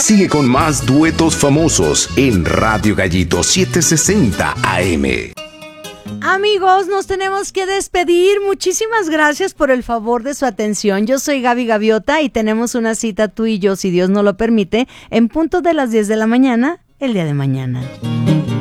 Sigue con más duetos famosos en Radio Gallito 760 AM. Amigos, nos tenemos que despedir. Muchísimas gracias por el favor de su atención. Yo soy Gaby Gaviota y tenemos una cita tú y yo, si Dios nos lo permite, en punto de las 10 de la mañana, el día de mañana.